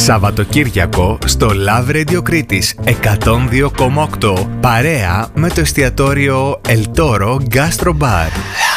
Σαββατοκύριακο στο Love Radio Κρήτης 102,8 παρέα με το εστιατόριο El Toro Gastro Bar.